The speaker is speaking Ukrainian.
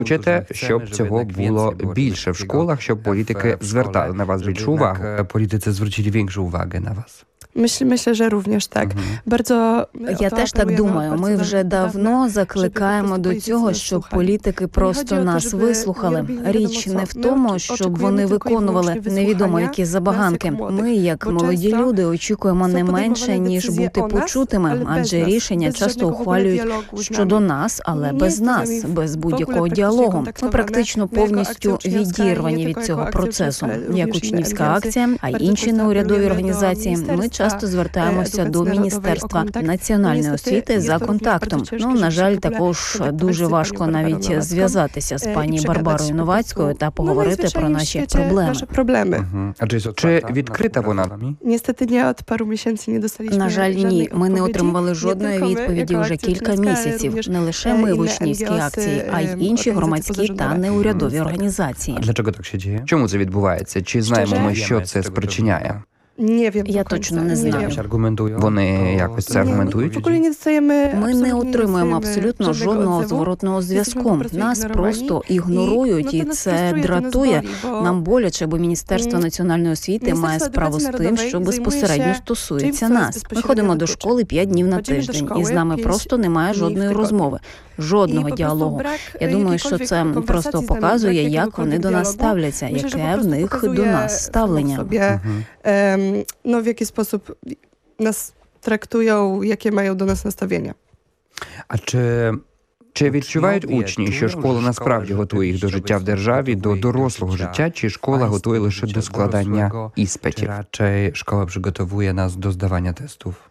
Хочете, щоб цього було більше в школах, щоб політики звертали на вас більшу увагу? Politycy zwrócili większą uwagę na was. Myślę, że również tak. Bardzo Я теж так думаю. Ми вже давно закликаємо до цього, щоб політики просто нас вислухали. Річ не в тому, щоб вони виконували невідомо які забаганки. Ми, як молоді люди, очікуємо не менше, ніж бути почутими, адже рішення часто ухвалюють щодо нас, але без нас, без будь-якого діалогу. Ми практично повністю відірвані від цього процесу. Як учнівська акція, а інші неурядові організації, ми часто звертаємося до Міністерства національної освіти за контактом. На жаль, також дуже важко навіть зв'язатися з пані Барбарою Новацькою та поговорити про наші проблеми. Чи відкрита вона? На жаль, ні. Ми не отримували жодної відповіді вже кілька місяців. Не лише ми в учнівській акції, а й інші громадські та неурядові організації. Dlaczego tak się dzieje? Чому це відбувається? Чи знаємо ми, що це спричиняє? Я точно не знаю. Вони якось це аргументують? Ми не отримуємо абсолютно жодного зворотного зв'язку. Нас просто ігнорують, і це дратує. Нам боляче, бо Міністерство національної освіти має справу з тим, що безпосередньо стосується нас. Ми ходимо до школи 5 днів на тиждень, і з нами просто немає жодної розмови, жодного діалогу. Я думаю, що це просто показує, як вони до нас ставляться, яке в них до нас ставлення. W jaki sposób nas traktują, jakie mają do nas nastawienia. A Чи відчувають учні, що школа насправді готує їх до життя в державі, до дорослого життя, чи школа готує лише до складання Czy іспитів? raczej szkoła przygotowuje nas do zdawania testów?